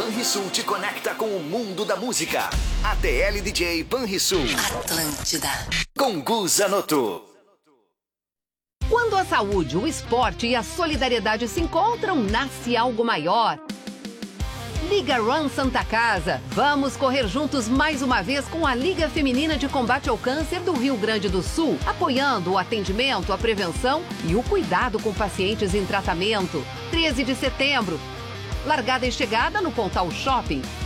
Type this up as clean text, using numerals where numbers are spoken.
Banrisul te conecta com o mundo da música. ATL DJ Banrisul. Atlântida. Com Gu Zanotto. Quando a saúde, o esporte e a solidariedade se encontram, nasce algo maior. Liga Run Santa Casa. Vamos correr juntos mais uma vez com a Liga Feminina de Combate ao Câncer do Rio Grande do Sul, apoiando o atendimento, a prevenção e o cuidado com pacientes em tratamento. 13 de setembro. Largada e chegada no Pontal Shopping.